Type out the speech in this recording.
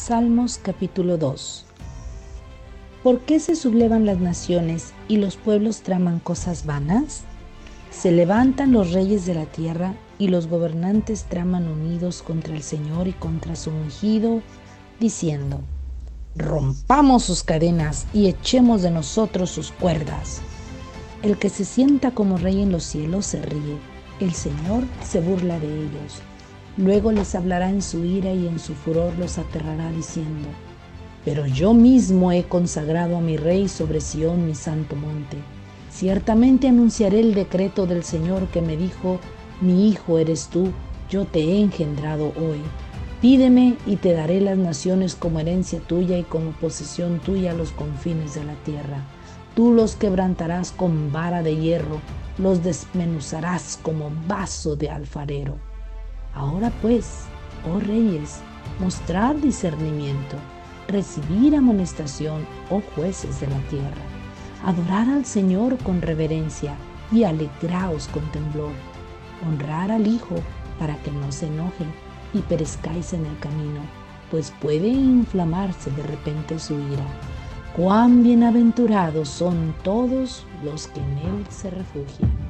Salmos capítulo 2. ¿Por qué se sublevan las naciones y los pueblos traman cosas vanas? Se levantan los reyes de la tierra y los gobernantes traman unidos contra el Señor y contra su ungido, diciendo: rompamos sus cadenas y echemos de nosotros sus cuerdas. El que se sienta como rey en los cielos se ríe, el Señor se burla de ellos. Luego les hablará en su ira y en su furor los aterrará diciendo: pero yo mismo he consagrado a mi rey sobre Sión, mi santo monte. Ciertamente anunciaré el decreto del Señor que me dijo: mi hijo eres tú, yo te he engendrado hoy. Pídeme y te daré las naciones como herencia tuya y como posesión tuya los confines de la tierra. Tú los quebrantarás con vara de hierro, los desmenuzarás como vaso de alfarero. Ahora pues, oh reyes, mostrad discernimiento, recibir amonestación, oh jueces de la tierra. Adorad al Señor con reverencia y alegraos con temblor. Honrar al Hijo para que no se enoje y perezcáis en el camino, pues puede inflamarse de repente su ira. Cuán bienaventurados son todos los que en Él se refugian.